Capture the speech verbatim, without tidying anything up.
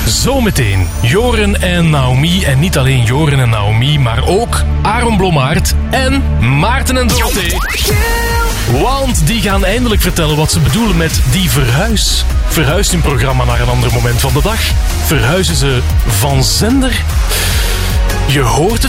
Zometeen Joren en Naomi. En niet alleen Joren en Naomi, maar ook Aaron Blommaert en Maarten en Dorothee. Want die gaan eindelijk vertellen wat ze bedoelen met die verhuis. Verhuist hun programma naar een ander moment van de dag? Verhuizen ze van zender? Je hoort het.